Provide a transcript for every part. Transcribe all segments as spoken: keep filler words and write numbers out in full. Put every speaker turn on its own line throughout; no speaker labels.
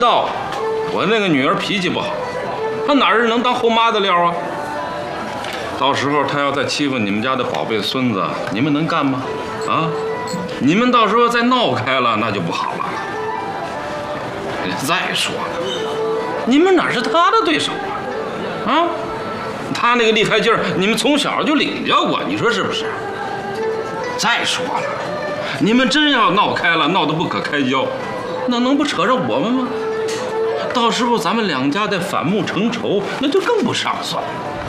道我那个女儿脾气不好，她哪是能当后妈的料啊？到时候她要再欺负你们家的宝贝孙子，你们能干吗？啊，你们到时候再闹开了，那就不好了。再说了，你们哪是她的对手啊？啊，她那个厉害劲儿，你们从小就领教过，你说是不是？再说了，你们真要闹开了，闹得不可开交，那能不扯上我们吗？到时候咱们两家再反目成仇，那就更不上算了。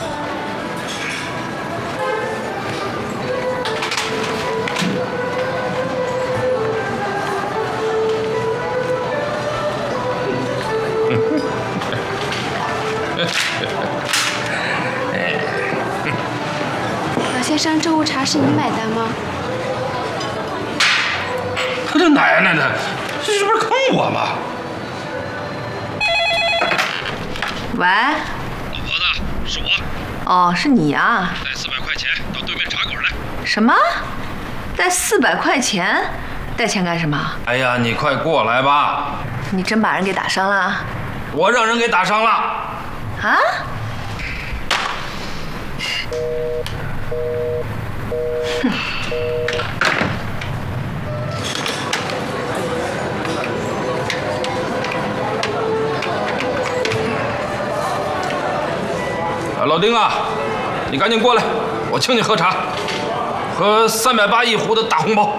老先生，这壶茶是你买单吗？
他这奶奶的，这是不是坑我吗？
喂，
老婆子，是我。
哦，是你啊。
带四百块钱到对面茶馆来。
什么？带四百块钱？带钱干什么？
哎呀，你快过来吧！
你真把人给打伤了？
我让人给打伤了。
啊？哼！
老丁啊，你赶紧过来，我请你喝茶，喝三百八一壶的大红包。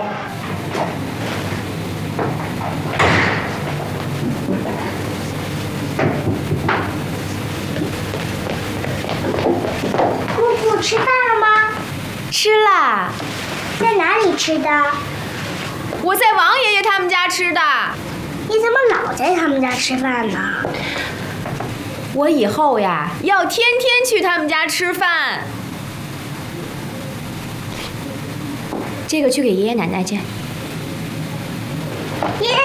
姑姑吃饭了吗？
吃啦，
在哪里吃的？
我在王爷爷他们家吃的。
你怎么老在他们家吃饭呢？
我以后呀，要天天去他们家吃饭。这个去给爷爷奶奶去。
爷爷